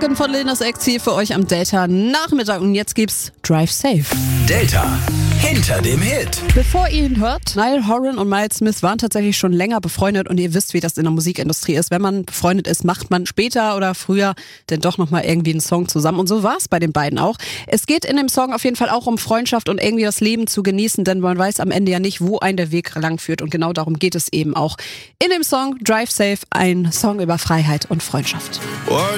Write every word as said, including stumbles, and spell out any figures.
Broken von Lil Nas X hier für euch am Delta Nachmittag. Und jetzt gibt's Drive Safe. Delta hinter dem Hit. Bevor ihr ihn hört, Niall Horan und Miles Smith waren tatsächlich schon länger befreundet und ihr wisst, wie das in der Musikindustrie ist. Wenn man befreundet ist, macht man später oder früher denn doch nochmal irgendwie einen Song zusammen. Und so war es bei den beiden auch. Es geht in dem Song auf jeden Fall auch um Freundschaft und irgendwie das Leben zu genießen, denn man weiß am Ende ja nicht, wo ein der Weg lang führt. Und genau darum geht es eben auch in dem Song Drive Safe, ein Song über Freiheit und Freundschaft.